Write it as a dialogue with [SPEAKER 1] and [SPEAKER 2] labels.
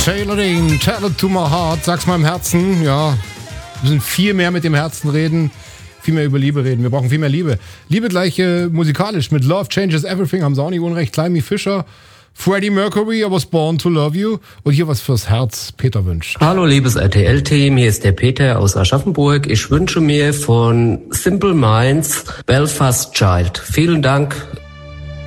[SPEAKER 1] Taylor Dane, Tell It To My Heart, sag's meinem Herzen, ja, wir müssen viel mehr mit dem Herzen reden, viel mehr über Liebe reden, wir brauchen viel mehr Liebe. Liebe gleich musikalisch, mit Love Changes Everything haben sie auch nicht unrecht, Climby Fisher, Freddie Mercury, I Was Born To Love You und hier was fürs Herz, Peter wünscht.
[SPEAKER 2] Hallo liebes RTL-Team, hier ist der Peter aus Aschaffenburg. Ich wünsche mir von Simple Minds Belfast Child. Vielen Dank